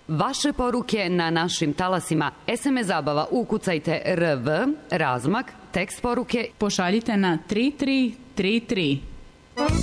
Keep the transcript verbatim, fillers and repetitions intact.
Vaše poruke na našim talasima. es em es zabava ukucajte R V, razmak, tekst poruke. Pošaljite na tri tri tri tri.